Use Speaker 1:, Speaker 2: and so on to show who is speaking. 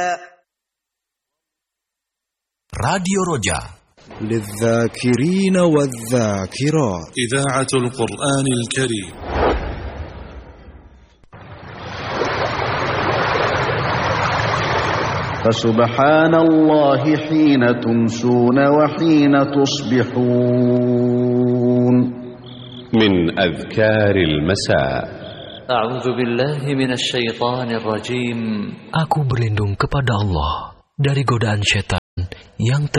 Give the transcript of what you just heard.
Speaker 1: راديو رجا
Speaker 2: للذاكرين والذاكرات
Speaker 3: إذاعة القرآن الكريم.
Speaker 4: فسبحان الله حين تمسون وحين تصبحون.
Speaker 5: من أذكار المساء.
Speaker 6: أعوذ بالله من الشيطان الرجيم.
Speaker 1: Aku berlindung kepada Allah dari godaan setan yang